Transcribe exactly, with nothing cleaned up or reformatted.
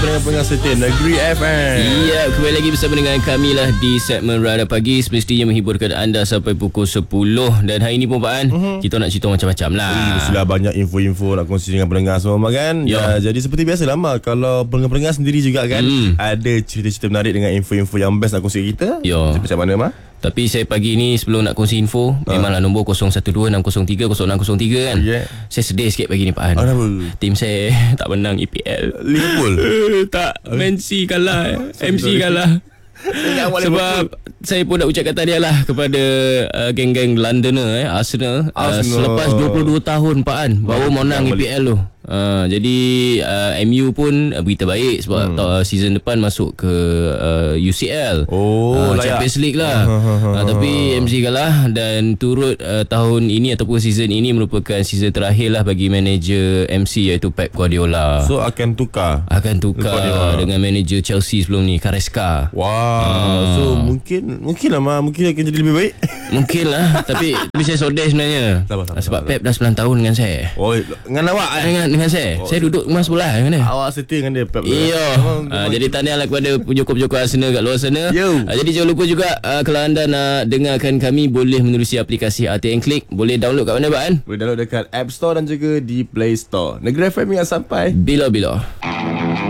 Pendengar setia Negeri F M. Ya, kembali lagi bersama dengan kami lah di segmen Rada Pagi, semestinya menghiburkan anda sampai pukul sepuluh. Dan hari ni pun Pak An, uh-huh. kita nak cerita macam-macam lah. Sudah banyak info-info nak kongsi dengan pendengar semua kan. Ya. Ya, jadi seperti biasa lah Mak, kalau pendengar-pendengar sendiri juga kan, hmm. ada cerita-cerita menarik dengan info-info yang best nak kongsi kita. Ya. Macam mana Mak? Tapi saya pagi ni sebelum nak kongsi info, ha. memanglah nombor kosong satu dua enam kosong tiga kosong enam kosong tiga kan. Yeah. Saya sedih sikit pagi ni Pak An. Oh, tim saya tak menang E P L. Liverpool. tak, Man C kalah, M C kalah. Sebab saya pun nak ucapkan tahniah lah kepada uh, geng-geng Londoner eh, Arsenal, Arsenal. Uh, selepas dua puluh dua tahun Pak An baru menang E P L tu. Uh, jadi uh, M U pun uh, berita baik sebab hmm. uh, season depan masuk ke uh, U C L. Oh, uh, Champions League lah. uh, Tapi M C kalah dan turut uh, tahun ini ataupun season ini merupakan season terakhir lah bagi manager M C iaitu Pep Guardiola. So akan tukar Akan tukar Guardiola dengan manager Chelsea sebelum ni, Maresca. Wow. uh. So mungkin Mungkin lah Ma, mungkin akan jadi lebih baik. Mungkin lah. Tapi Tapi saya sodeh sebenarnya. Sabar, sabar, Sebab sabar. Pep dah sembilan tahun dengan saya. Oh, dengan awak eh? Dengan, dengan saya. Oh. Saya duduk rumah sebelah dengan dia. Awak setia dengan dia Pep. Iya. uh, Jadi tahniahlah kepada penyokong-penyokong Arsenal kat luar sana. uh, Jadi jangan lupa juga uh, kalau anda nak dengarkan kami, boleh menerusi aplikasi R T N Click. Boleh download kat mana Pak An? Boleh download dekat App Store dan juga di Play Store. Negeri F M yang sampai bila-bila.